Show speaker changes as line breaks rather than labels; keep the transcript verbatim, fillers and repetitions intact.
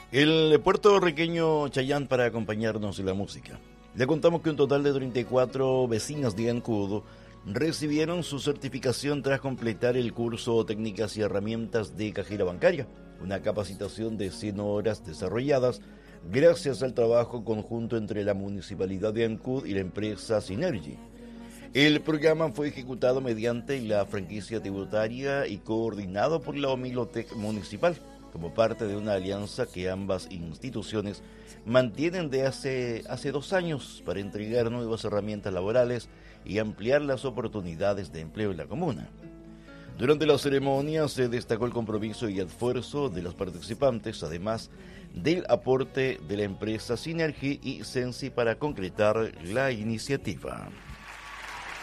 El puertorriqueño Chayán para acompañarnos en la música. Le contamos que un total de treinta y cuatro vecinas de Ancud recibieron su certificación tras completar el curso Técnicas y Herramientas de Cajera Bancaria, una capacitación de cien horas desarrolladas gracias al trabajo conjunto entre la Municipalidad de Ancud y la empresa Synergy. El programa fue ejecutado mediante la franquicia tributaria y coordinado por la Omilotec Municipal, como parte de una alianza que ambas instituciones mantienen de hace, hace dos años para entregar nuevas herramientas laborales y ampliar las oportunidades de empleo en la comuna. Durante la ceremonia se destacó el compromiso y esfuerzo de los participantes, además del aporte de la empresa Synergy y Sensi para concretar la iniciativa.